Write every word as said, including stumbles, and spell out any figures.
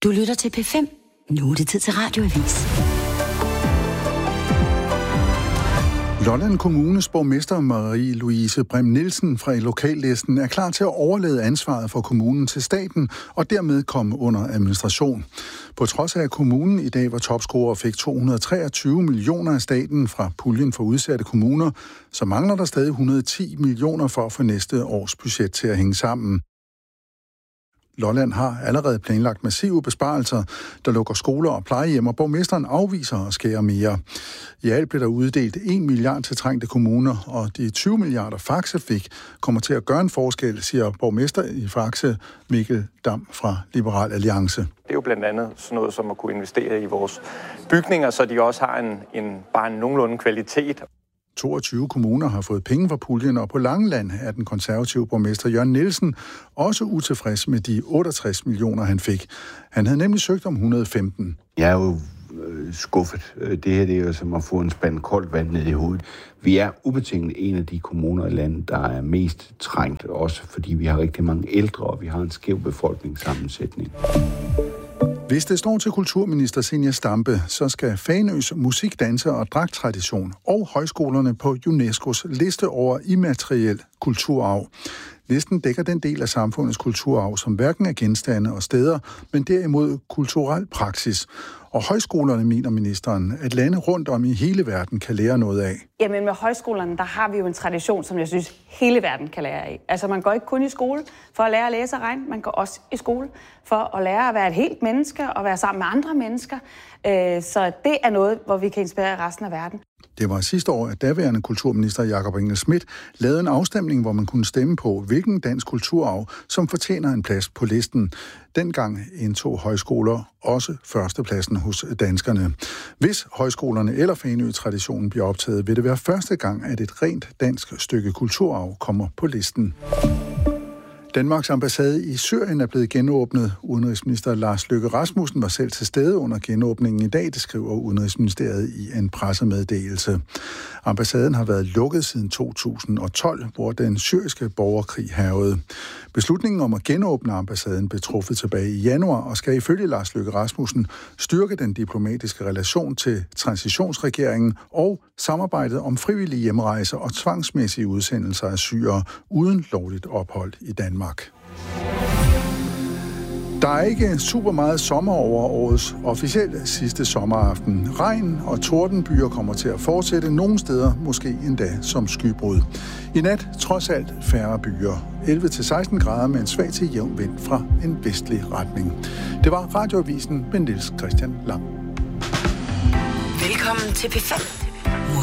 Du lytter til P fem. Nu er det tid til Radioavis. Lolland Kommunes borgmester Marie-Louise Brehm Nielsen fra lokallisten er klar til at overlade ansvaret for kommunen til staten og dermed komme under administration. På trods af, at kommunen i dag var topscorer og fik to hundrede og treogtyve millioner af staten fra puljen for udsatte kommuner, så mangler der stadig et hundrede og ti millioner for at få næste års budget til at hænge sammen. Lolland har allerede planlagt massive besparelser, der lukker skoler og plejehjem, og borgmesteren afviser at skære mere. I alt blev der uddelt en milliard til trængte kommuner, og de tyve milliarder Faxe fik kommer til at gøre en forskel, siger borgmester i Faxe Mikkel Dam fra Liberal Alliance. Det er jo blandt andet sådan noget som at kunne investere i vores bygninger, så de også har en, en bare en nogenlunde kvalitet. toogtyve kommuner har fået penge fra puljen, og på Langeland er den konservative borgmester Jørgen Nielsen også utilfreds med de otteogtres millioner, han fik. Han havde nemlig søgt om et hundrede og femten. Jeg er jo øh, skuffet. Det her det er jo som at få en spand koldt vand ned i hovedet. Vi er ubetinget en af de kommuner i landet, der er mest trængt, også fordi vi har rigtig mange ældre, og vi har en skæv befolkningssammensætning. Hvis det står til kulturminister Zenia Stampe, så skal Fanøs musik, danse og dragttradition og højskolerne på UNESCO's liste over immateriel kulturarv. Listen dækker den del af samfundets kulturarv, som hverken er genstande og steder, men derimod kulturel praksis. Og højskolerne, mener ministeren, at lande rundt om i hele verden kan lære noget af. Jamen med højskolerne, der har vi jo en tradition, som jeg synes, hele verden kan lære af. Altså man går ikke kun i skole for at lære at læse og regne, man går også i skole for at lære at være et helt menneske og være sammen med andre mennesker. Så det er noget, hvor vi kan inspirere resten af verden. Det var sidste år, at daværende kulturminister Jakob Engel-Schmidt lavede en afstemning, hvor man kunne stemme på, hvilken dansk kulturarv, som fortjener en plads på listen. Dengang indtog højskoler også førstepladsen hos danskerne. Hvis højskolerne eller Fanø-traditionen bliver optaget, vil det være første gang, at et rent dansk stykke kulturarv kommer på listen. Danmarks ambassade i Syrien er blevet genåbnet. Udenrigsminister Lars Løkke Rasmussen var selv til stede under genåbningen i dag, det skriver Udenrigsministeriet i en pressemeddelelse. Ambassaden har været lukket siden to tusind og tolv, hvor den syriske borgerkrig hærgede. Beslutningen om at genåbne ambassaden blev truffet tilbage i januar og skal ifølge Lars Løkke Rasmussen styrke den diplomatiske relation til transitionsregeringen og samarbejdet om frivillige hjemrejser og tvangsmæssige udsendelser af syrere uden lovligt ophold i Danmark. Der er ikke super meget sommer over årets officielle sidste sommeraften. Regn og tordenbyer kommer til at fortsætte nogle steder, måske endda som skybrud. I nat trods alt færre byer. elleve til seksten grader med en svag til jævn vind fra en vestlig retning. Det var Radioavisen med Niels Christian Lang. Velkommen til P fem.